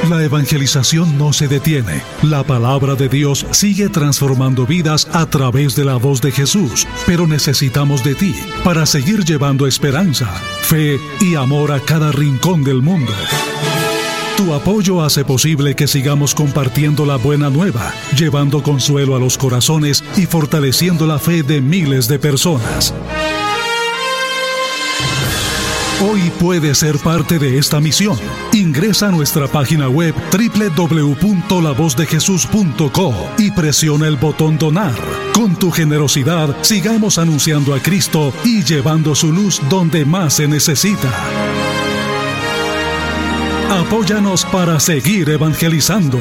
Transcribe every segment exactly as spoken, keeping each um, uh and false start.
La evangelización no se detiene. La palabra de Dios sigue transformando vidas a través de la voz de Jesús, pero necesitamos de ti para seguir llevando esperanza, fe y amor a cada rincón del mundo. Tu apoyo hace posible que sigamos compartiendo la buena nueva, llevando consuelo a los corazones y fortaleciendo la fe de miles de personas. Hoy puedes ser parte de esta misión. Ingresa a nuestra página web doble u doble u doble u punto la voz de jesús punto co y presiona el botón Donar. Con tu generosidad, sigamos anunciando a Cristo y llevando su luz donde más se necesita. Apóyanos para seguir evangelizando.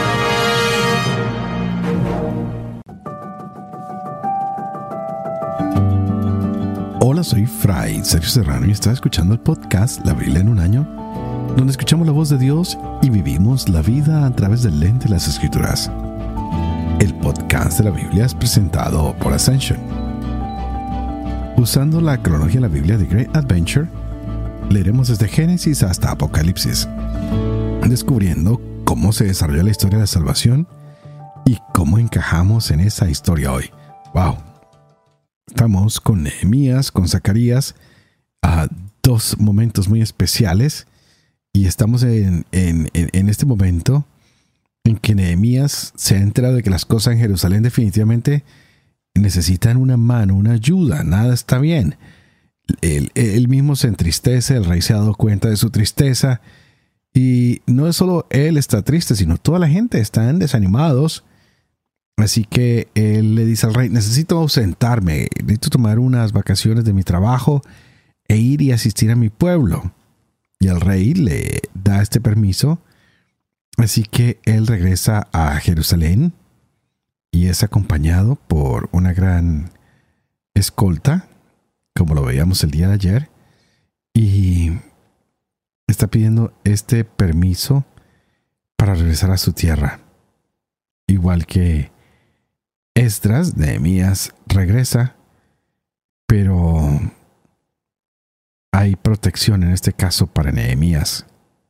Hola, soy Fray Sergio Serrano y estás escuchando el podcast La Biblia en un año, donde escuchamos la voz de Dios y vivimos la vida a través del lente de las Escrituras. El podcast de la Biblia es presentado por Ascension. Usando la cronología de la Biblia de Great Adventure, leeremos desde Génesis hasta Apocalipsis, descubriendo cómo se desarrolló la historia de la salvación y cómo encajamos en esa historia hoy. ¡Wow! Estamos con Nehemías, con Zacarías, a dos momentos muy especiales, y estamos en, en, en, en este momento en que Nehemías se ha enterado de que las cosas en Jerusalén definitivamente necesitan una mano, una ayuda, nada está bien. Él, él mismo se entristece, el rey se ha dado cuenta de su tristeza, y no es solo él está triste, sino toda la gente están desanimados. Así que él le dice al rey: necesito ausentarme, necesito tomar unas vacaciones de mi trabajo e ir y asistir a mi pueblo. Y el rey le da este permiso, así que él regresa a Jerusalén y es acompañado por una gran escolta, como lo veíamos el día de ayer, y está pidiendo este permiso para regresar a su tierra. Igual que Esdras, Nehemías regresa, pero hay protección en este caso para Nehemías.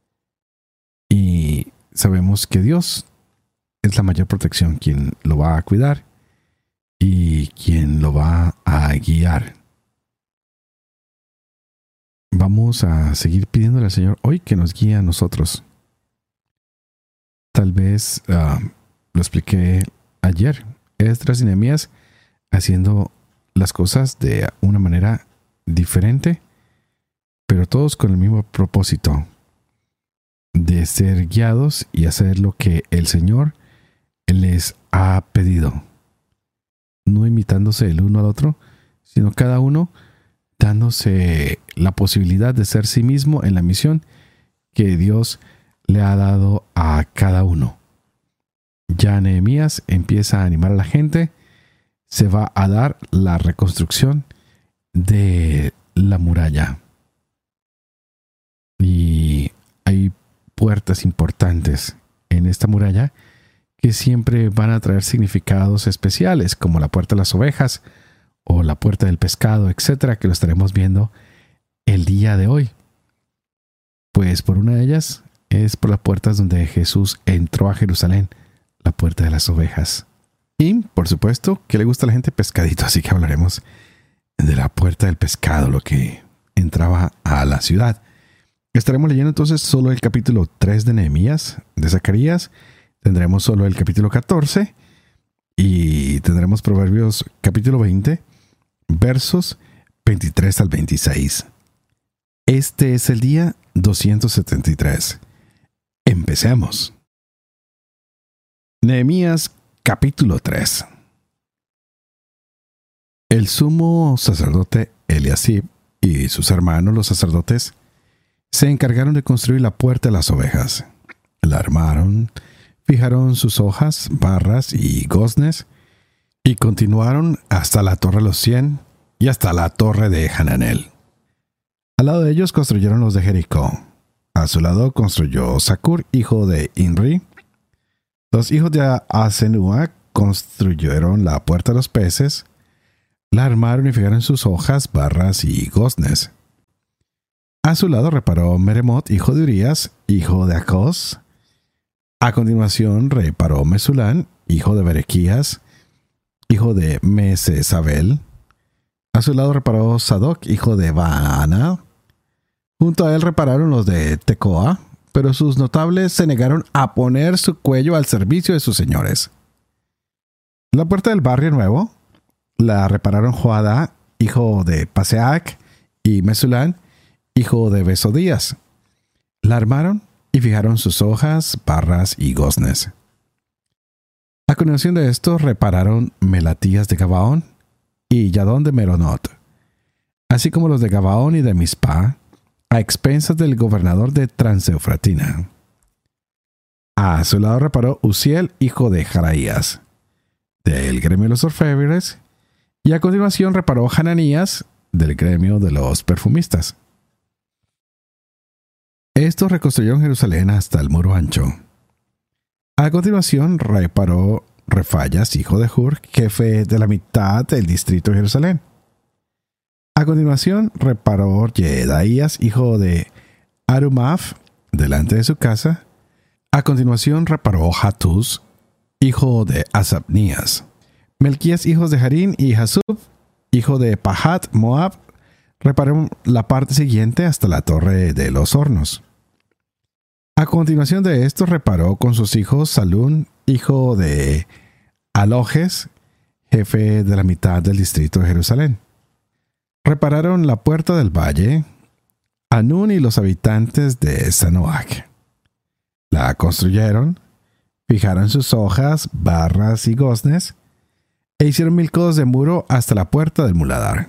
Y sabemos que Dios es la mayor protección, quien lo va a cuidar y quien lo va a guiar. Vamos a seguir pidiéndole al Señor hoy que nos guíe a nosotros. Tal vez uh, lo expliqué ayer. Esdras y Nehemías haciendo las cosas de una manera diferente, pero todos con el mismo propósito de ser guiados y hacer lo que el Señor les ha pedido. No imitándose el uno al otro, sino cada uno dándose la posibilidad de ser sí mismo en la misión que Dios le ha dado a cada uno. Ya Nehemías empieza a animar a la gente. Se va a dar la reconstrucción de la muralla. Y hay puertas importantes en esta muralla que siempre van a traer significados especiales, como la puerta de las ovejas o la puerta del pescado, etcétera, que lo estaremos viendo el día de hoy. Pues por una de ellas es por las puertas donde Jesús entró a Jerusalén, la puerta de las ovejas. Y, por supuesto, que le gusta a la gente pescadito, así que hablaremos de la puerta del pescado, lo que entraba a la ciudad. Estaremos leyendo entonces solo el capítulo tres de Nehemías, de Zacarías. Tendremos solo el capítulo catorce y tendremos Proverbios capítulo veinte, versos veintitrés al veintiséis. Este es el día doscientos setenta y tres. Empecemos. Nehemías capítulo tres. El sumo sacerdote Eliasib y sus hermanos los sacerdotes se encargaron de construir la puerta de las ovejas. La armaron, fijaron sus hojas, barras y goznes y continuaron hasta la torre de los cien y hasta la torre de Hananel. Al lado de ellos construyeron los de Jericó. A su lado construyó Zacur, hijo de Inri. Los hijos de Hasenúa construyeron la puerta de los peces, la armaron y fijaron sus hojas, barras y goznes. A su lado reparó Meremot, hijo de Urías, hijo de Acos, A continuación reparó Mesulán, hijo de Berequías, hijo de Mesesabel. A su lado reparó Sadoc, hijo de Baana. Junto a él repararon los de Tecoa, pero sus notables se negaron a poner su cuello al servicio de sus señores. La puerta del barrio nuevo la repararon Joadá, hijo de Paseac, y Mesulán, hijo de Besodías. La armaron y fijaron sus hojas, barras y goznes. A continuación de esto repararon Melatías de Gabaón y Yadón de Meronot, así como los de Gabaón y de Mizpah, a expensas del gobernador de Transeufratina. A su lado reparó Uziel, hijo de Jaraías, del gremio de los orfebres, y a continuación reparó Hananías, del gremio de los perfumistas. Estos reconstruyeron Jerusalén hasta el muro ancho. A continuación reparó Refayas, hijo de Hur, jefe de la mitad del distrito de Jerusalén. A continuación reparó Yedaías, hijo de Arumaf, delante de su casa. A continuación reparó Hatús, hijo de Asabnías. Melquías, hijos de Harín, y Hasub, hijo de Pahat Moab, repararon la parte siguiente hasta la torre de los hornos. A continuación de esto reparó con sus hijos Salún, hijo de Alojes, jefe de la mitad del distrito de Jerusalén. Repararon la puerta del valle, Anún y los habitantes de Sanoac. La construyeron, fijaron sus hojas, barras y goznes, e hicieron mil codos de muro hasta la puerta del muladar.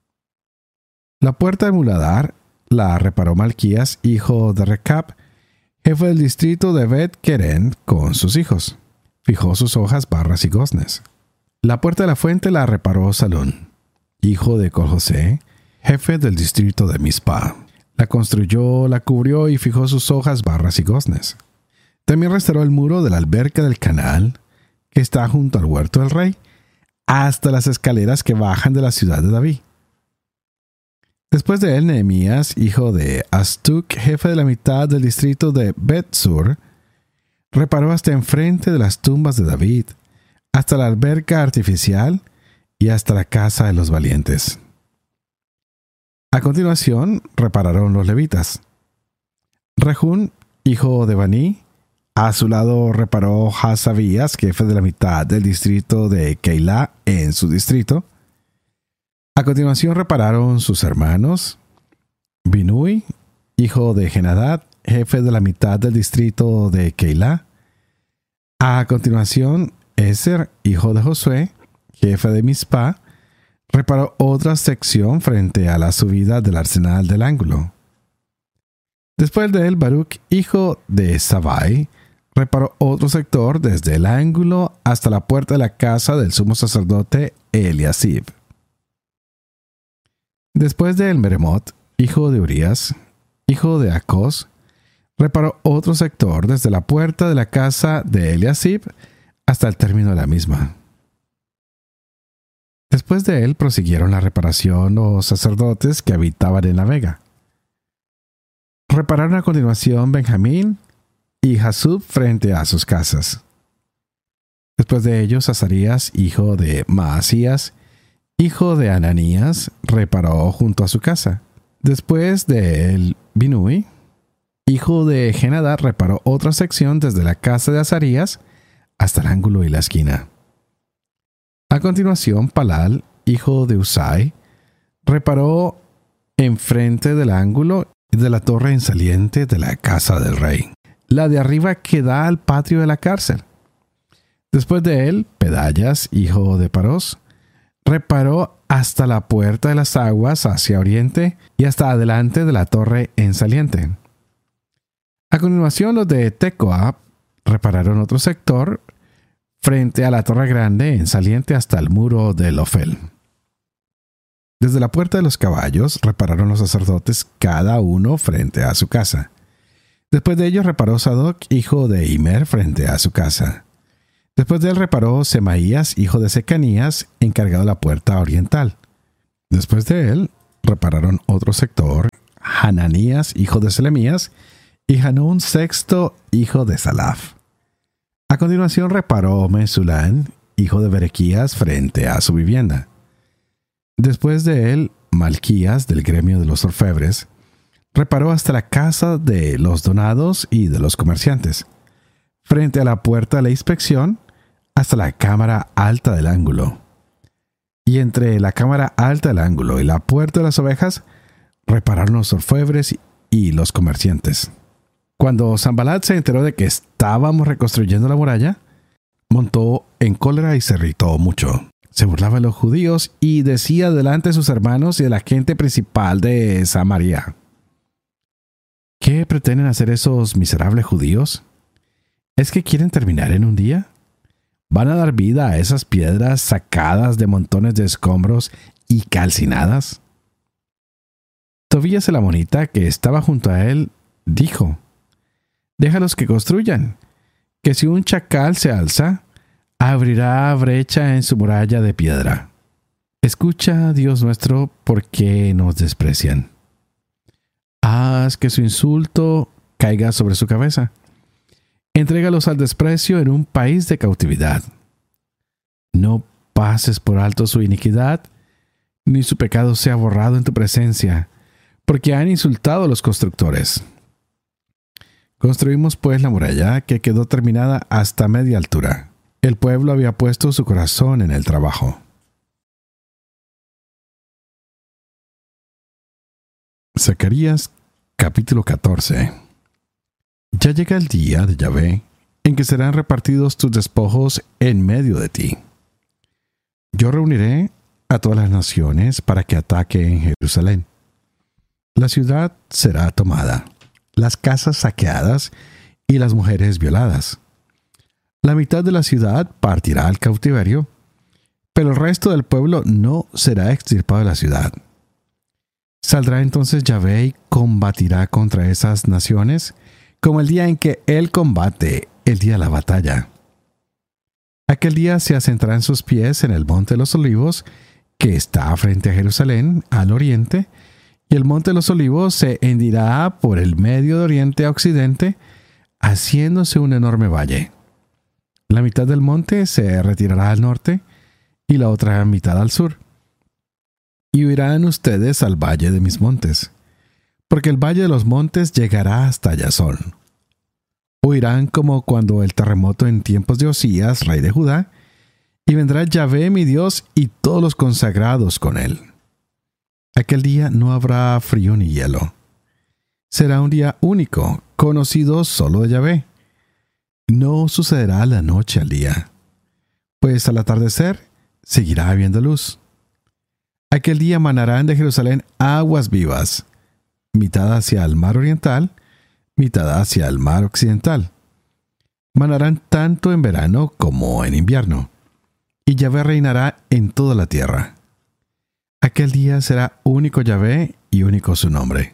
La puerta del muladar la reparó Malquías, hijo de Recab, jefe del distrito de Bet-Queren, con sus hijos. Fijó sus hojas, barras y goznes. La puerta de la fuente la reparó Salún, hijo de Col-José, jefe del distrito de Mizpah. La construyó, la cubrió y fijó sus hojas, barras y goznes. También restauró el muro de la alberca del canal, que está junto al huerto del rey, hasta las escaleras que bajan de la ciudad de David. Después de él, Nehemías, hijo de Astuc, jefe de la mitad del distrito de Bet-Sur, reparó hasta enfrente de las tumbas de David, hasta la alberca artificial y hasta la casa de los valientes. A continuación, repararon los levitas. Rehún, hijo de Baní, a su lado reparó Hasabías, jefe de la mitad del distrito de Keilah, en su distrito. A continuación repararon sus hermanos, Binui, hijo de Genadad, jefe de la mitad del distrito de Keilah. A continuación, Ezer, hijo de Josué, jefe de Mizpah, reparó otra sección frente a la subida del arsenal del ángulo. Después de él, Baruch, hijo de Sabai, reparó otro sector desde el ángulo hasta la puerta de la casa del sumo sacerdote Eliasib. Después de él, Meremot, hijo de Urías, hijo de Acos, reparó otro sector desde la puerta de la casa de Eliasib hasta el término de la misma. Después de él prosiguieron la reparación los sacerdotes que habitaban en la vega. Repararon a continuación Benjamín y Hasub frente a sus casas. Después de ellos, Azarías, hijo de Maasías, hijo de Ananías, reparó junto a su casa. Después de él, Binui, hijo de Genadad, reparó otra sección desde la casa de Azarías hasta el ángulo y la esquina. A continuación, Palal, hijo de Usai, reparó enfrente del ángulo y de la torre en saliente de la casa del rey, la de arriba que da al patio de la cárcel. Después de él, Pedayas, hijo de Parós, reparó hasta la puerta de las aguas hacia oriente y hasta adelante de la torre en saliente. A continuación, los de Tecoa repararon otro sector frente a la torre grande en saliente hasta el muro del Ofel. Desde la puerta de los caballos repararon los sacerdotes cada uno frente a su casa. Después de ellos reparó Sadoc, hijo de Imer, frente a su casa. Después de él reparó Semaías, hijo de Secanías, encargado de la puerta oriental. Después de él repararon otro sector, Hananías, hijo de Selemías, y Hanún, sexto, hijo de Salaf. A continuación reparó Mesulán, hijo de Berequías, frente a su vivienda. Después de él, Malquías, del gremio de los orfebres, reparó hasta la casa de los donados y de los comerciantes, frente a la puerta de la inspección, hasta la cámara alta del ángulo. Y entre la cámara alta del ángulo y la puerta de las ovejas, repararon los orfebres y los comerciantes. Cuando Sanbalat se enteró de que estábamos reconstruyendo la muralla, montó en cólera y se irritó mucho. Se burlaba de los judíos y decía delante de sus hermanos y de la gente principal de Samaria: ¿qué pretenden hacer esos miserables judíos? ¿Es que quieren terminar en un día? ¿Van a dar vida a esas piedras sacadas de montones de escombros y calcinadas? Tobías el amonita, que estaba junto a él, dijo: déjalos que construyan, que si un chacal se alza, abrirá brecha en su muralla de piedra. Escucha, Dios nuestro, por qué nos desprecian. Haz que su insulto caiga sobre su cabeza. Entrégalos al desprecio en un país de cautividad. No pases por alto su iniquidad, ni su pecado sea borrado en tu presencia, porque han insultado a los constructores. Construimos pues la muralla, que quedó terminada hasta media altura. El pueblo había puesto su corazón en el trabajo. Zacarías capítulo catorce. Ya llega el día de Yahvé, en que serán repartidos tus despojos en medio de ti. Yo reuniré a todas las naciones para que ataquen Jerusalén. La ciudad será tomada, las casas saqueadas y las mujeres violadas. La mitad de la ciudad partirá al cautiverio, pero el resto del pueblo no será extirpado de la ciudad. Saldrá entonces Yahvé y combatirá contra esas naciones, como el día en que él combate, el día de la batalla. Aquel día se asentarán sus pies en el monte de los olivos, que está frente a Jerusalén, al oriente, y el monte de los olivos se hendirá por el medio de oriente a occidente, haciéndose un enorme valle. La mitad del monte se retirará al norte, y la otra mitad al sur. Y huirán ustedes al valle de mis montes, porque el valle de los montes llegará hasta Yazón. Huirán como cuando el terremoto en tiempos de Osías, rey de Judá, y vendrá Yahvé mi Dios y todos los consagrados con él. Aquel día no habrá frío ni hielo. Será un día único, conocido solo de Yahvé. No sucederá la noche al día, pues al atardecer seguirá habiendo luz. Aquel día manarán de Jerusalén aguas vivas, mitad hacia el mar oriental, mitad hacia el mar occidental. Manarán tanto en verano como en invierno, y Yahvé reinará en toda la tierra. Aquel día será único Yahvé y único su nombre.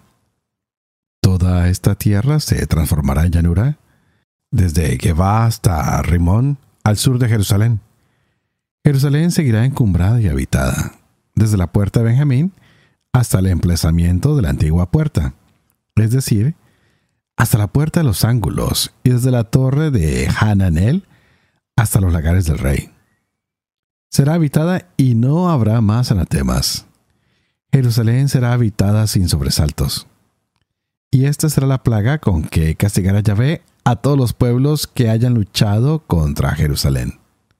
Toda esta tierra se transformará en llanura, desde Gebá hasta Rimón, al sur de Jerusalén. Jerusalén seguirá encumbrada y habitada, desde la puerta de Benjamín hasta el emplazamiento de la antigua puerta, es decir, hasta la puerta de los ángulos, y desde la torre de Hananel hasta los lagares del rey. Será habitada y no habrá más anatemas. Jerusalén será habitada sin sobresaltos. Y esta será la plaga con que castigará Yahvé a todos los pueblos que hayan luchado contra Jerusalén.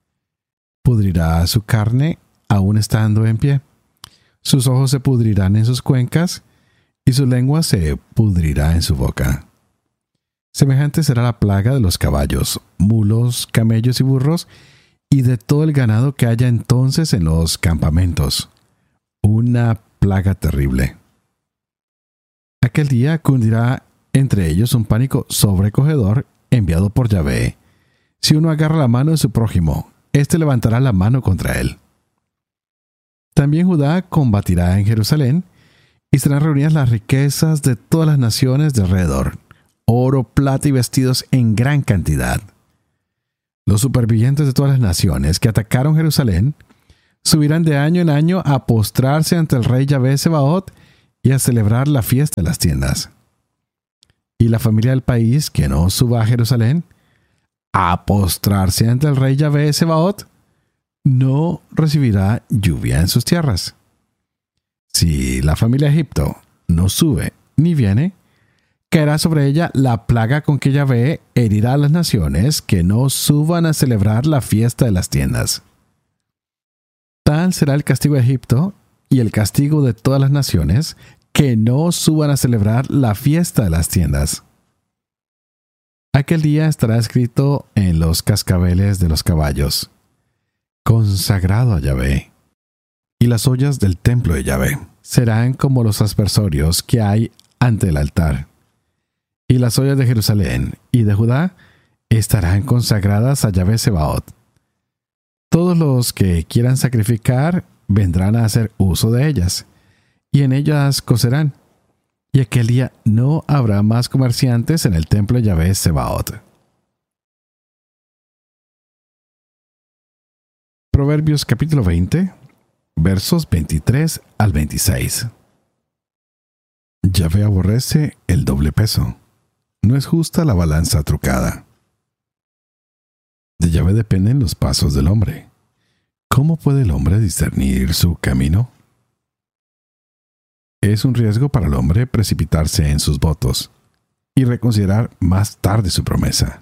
Pudrirá su carne aún estando en pie. Sus ojos se pudrirán en sus cuencas, y su lengua se pudrirá en su boca. Semejante será la plaga de los caballos, mulos, camellos y burros, y de todo el ganado que haya entonces en los campamentos. Una plaga terrible. Aquel día cundirá entre ellos un pánico sobrecogedor enviado por Yahvé. Si uno agarra la mano de su prójimo, éste levantará la mano contra él. También Judá combatirá en Jerusalén, y serán reunidas las riquezas de todas las naciones de alrededor, oro, plata y vestidos en gran cantidad. Los supervivientes de todas las naciones que atacaron Jerusalén subirán de año en año a postrarse ante el rey Yahvé Sebaot y a celebrar la fiesta de las tiendas. Y la familia del país que no suba a Jerusalén a postrarse ante el rey Yahvé Sebaot, no recibirá lluvia en sus tierras. Si la familia Egipto no sube ni viene, caerá sobre ella la plaga con que Yahvé herirá a las naciones que no suban a celebrar la fiesta de las tiendas. Tal será el castigo de Egipto y el castigo de todas las naciones que no suban a celebrar la fiesta de las tiendas. Aquel día estará escrito en los cascabeles de los caballos: consagrado a Yahvé. Y las ollas del templo de Yahvé serán como los aspersorios que hay ante el altar. Y las ollas de Jerusalén y de Judá estarán consagradas a Yahvé Sebaot. Todos los que quieran sacrificar vendrán a hacer uso de ellas, y en ellas cocerán. Y aquel día no habrá más comerciantes en el templo de Yahvé Sebaot. Proverbios capítulo veinte, versos veintitrés al veintiséis. Yahvé aborrece el doble peso. No es justa la balanza trucada. De Yahvé dependen los pasos del hombre. ¿Cómo puede el hombre discernir su camino? Es un riesgo para el hombre precipitarse en sus votos y reconsiderar más tarde su promesa.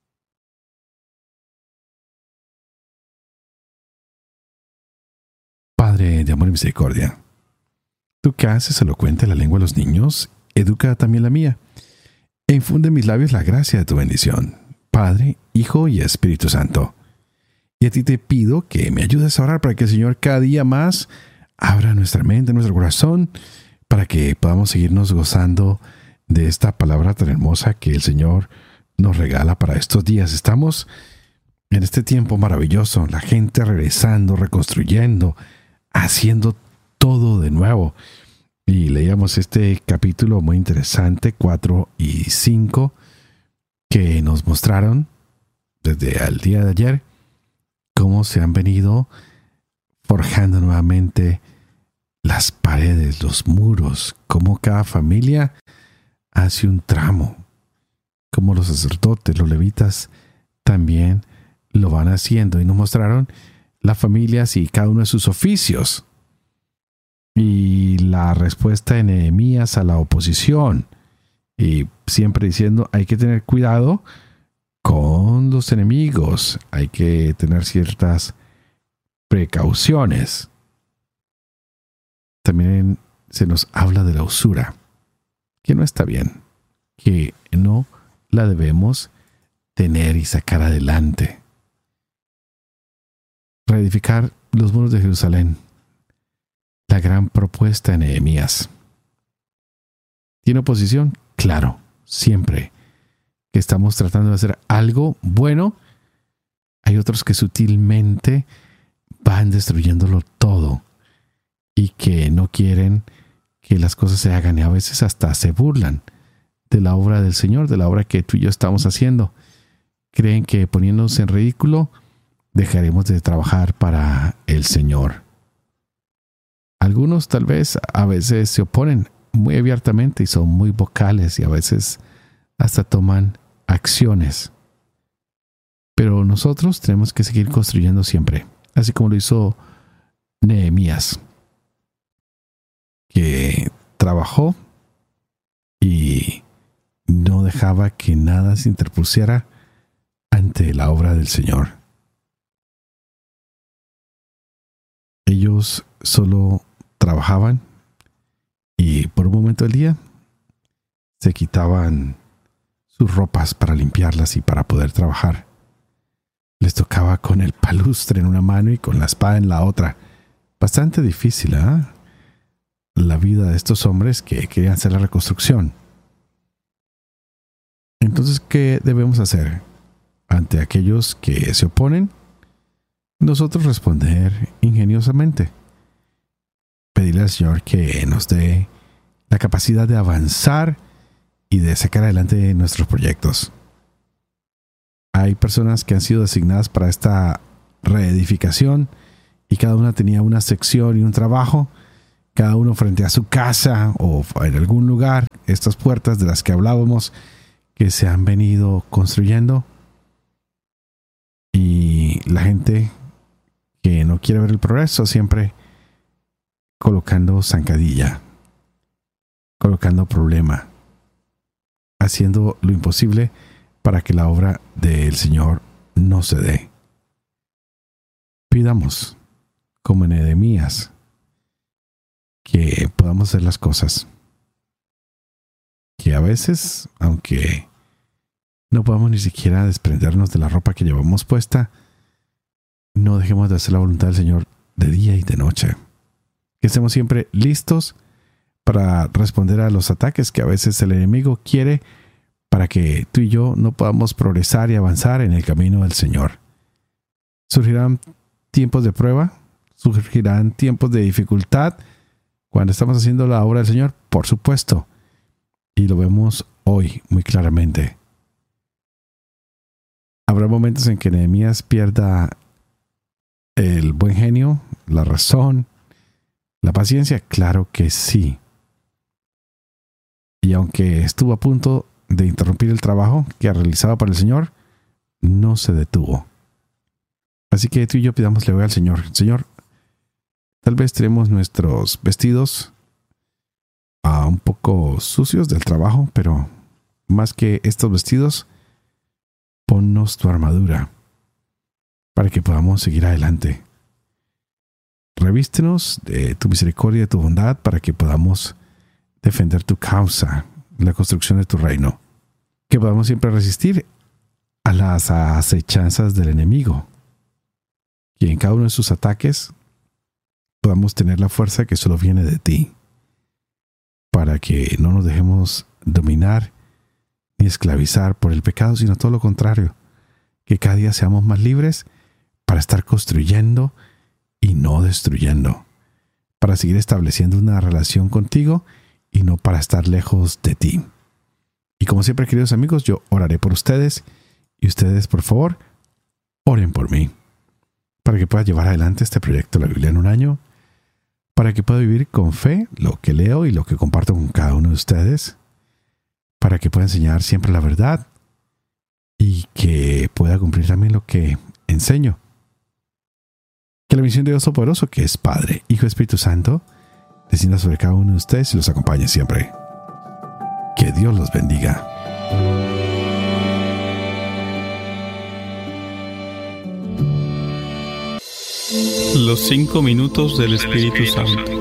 Padre de amor y misericordia, tú que haces elocuente la lengua de los niños, educa también la mía, e infunde en mis labios la gracia de tu bendición, Padre, Hijo y Espíritu Santo. Y a ti te pido que me ayudes a orar para que el Señor cada día más abra nuestra mente, nuestro corazón, para que podamos seguirnos gozando de esta palabra tan hermosa que el Señor nos regala para estos días. Estamos en este tiempo maravilloso, la gente regresando, reconstruyendo, haciendo todo de nuevo. Y leíamos este capítulo muy interesante, cuatro y cinco, que nos mostraron desde el día de ayer cómo se han venido forjando nuevamente las paredes, los muros, cómo cada familia hace un tramo, cómo los sacerdotes, los levitas también lo van haciendo, y nos mostraron las familias y cada uno de sus oficios. Y la respuesta de Nehemías a la oposición, y siempre diciendo hay que tener cuidado con los enemigos, hay que tener ciertas precauciones. También se nos habla de la usura, que no está bien, que no la debemos tener y sacar adelante. Reedificar los muros de Jerusalén, la gran propuesta de Nehemías. ¿Tiene oposición? Claro, siempre que estamos tratando de hacer algo bueno, hay otros que sutilmente van destruyéndolo todo y que no quieren que las cosas se hagan, y a veces hasta se burlan de la obra del Señor, de la obra que tú y yo estamos haciendo. Creen que poniéndonos en ridículo dejaremos de trabajar para el Señor. Algunos tal vez a veces se oponen muy abiertamente y son muy vocales, y a veces hasta toman acciones. Pero nosotros tenemos que seguir construyendo siempre, así como lo hizo Nehemías, que trabajó y no dejaba que nada se interpusiera ante la obra del Señor. Ellos solo trabajaban y por un momento del día se quitaban sus ropas para limpiarlas y para poder trabajar. Les tocaba con el palustre en una mano y con la espada en la otra. Bastante difícil, ¿eh? La vida de estos hombres que querían hacer la reconstrucción. Entonces, ¿qué debemos hacer ante aquellos que se oponen? Nosotros responder ingeniosamente. Pedirle al Señor que nos dé la capacidad de avanzar y de sacar adelante nuestros proyectos. Hay personas que han sido designadas para esta reedificación y cada una tenía una sección y un trabajo, cada uno frente a su casa o en algún lugar. Estas puertas de las que hablábamos que se han venido construyendo, la gente que no quiere ver el progreso siempre colocando zancadilla, colocando problema, haciendo lo imposible para que la obra del Señor no se dé. Pidamos, como en Nehemías, que podamos hacer las cosas, que a veces, aunque no podamos ni siquiera desprendernos de la ropa que llevamos puesta, no dejemos de hacer la voluntad del Señor de día y de noche. Que estemos siempre listos para responder a los ataques que a veces el enemigo quiere para que tú y yo no podamos progresar y avanzar en el camino del Señor. Surgirán tiempos de prueba, surgirán tiempos de dificultad cuando estamos haciendo la obra del Señor, por supuesto. Y lo vemos hoy muy claramente. Habrá momentos en que Nehemías pierda el buen genio, la razón, la paciencia. Claro que sí. Y aunque estuvo a punto de interrumpir el trabajo que realizaba para el Señor, no se detuvo. Así que tú y yo pidámosle hoy al Señor: Señor, tal vez tenemos nuestros vestidos uh, un poco sucios del trabajo, pero más que estos vestidos, ponnos tu armadura para que podamos seguir adelante. Revístenos de tu misericordia y de tu bondad para que podamos defender tu causa, la construcción de tu reino. Que podamos siempre resistir a las acechanzas del enemigo. Y en cada uno de sus ataques podamos tener la fuerza que solo viene de ti, para que no nos dejemos dominar ni esclavizar por el pecado, sino todo lo contrario, que cada día seamos más libres para estar construyendo y no destruyendo, para seguir estableciendo una relación contigo y no para estar lejos de ti. Y como siempre, queridos amigos, yo oraré por ustedes y ustedes, por favor, oren por mí, para que pueda llevar adelante este proyecto de la Biblia en un año, para que pueda vivir con fe lo que leo y lo que comparto con cada uno de ustedes, para que pueda enseñar siempre la verdad y que pueda cumplir también lo que enseño. Que la misión de Dios Todopoderoso, que es Padre, Hijo y Espíritu Santo, descienda sobre cada uno de ustedes y los acompañe siempre. Que Dios los bendiga. Los cinco minutos del Espíritu Santo.